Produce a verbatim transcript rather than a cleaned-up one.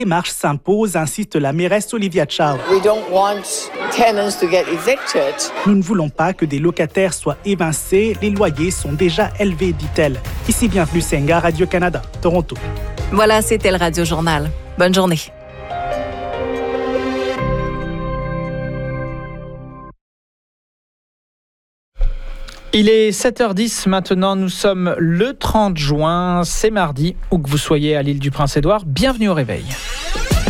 démarche s'impose, insiste la mairesse Olivia Chow. We don't want tenants to get evicted. Nous ne voulons pas que des locataires soient évincés. Les loyers sont déjà élevés, dit-elle. Ici, bienvenue Senga, Radio-Canada, Toronto. Voilà, c'était le Radio Journal. Bonne journée. Il est sept heures dix maintenant, nous sommes le trente juin, c'est mardi, où que vous soyez à l'île du Prince-Édouard, bienvenue au réveil.